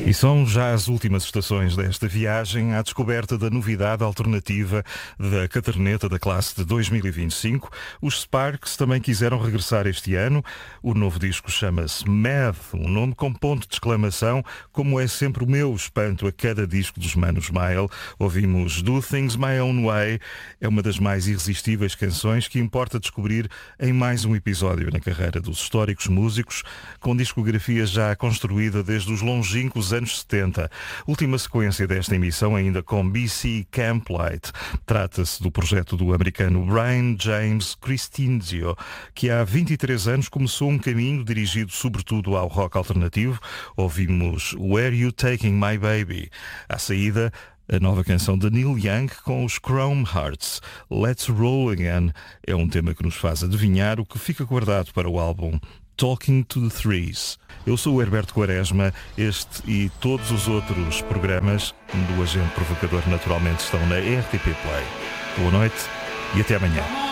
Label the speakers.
Speaker 1: E são já as últimas estações desta viagem à descoberta da novidade alternativa da caderneta da classe de 2025. Os Sparks também quiseram regressar este ano. O novo disco chama-se Mad, um nome com ponto de exclamação, como é sempre o meu espanto a cada disco dos Manos Smile. Ouvimos Do Things My Own Way, é uma das mais irresistíveis canções que importa descobrir em mais um episódio na carreira dos históricos músicos, com discografia já construída desde os longínquos anos 70. Última sequência desta emissão ainda com BC Camplight. Trata-se do projeto do americano Brian James Cristinzio, que há 23 anos começou um caminho dirigido sobretudo ao rock alternativo. Ouvimos Where You Taking My Baby. À saída, a nova canção de Neil Young com os Chrome Hearts. Let's Roll Again é um tema que nos faz adivinhar o que fica guardado para o álbum Talking to the Threes. Eu sou o Herberto Quaresma. Este e todos os outros programas do Agente Provocador naturalmente estão na RTP Play. Boa noite e até amanhã.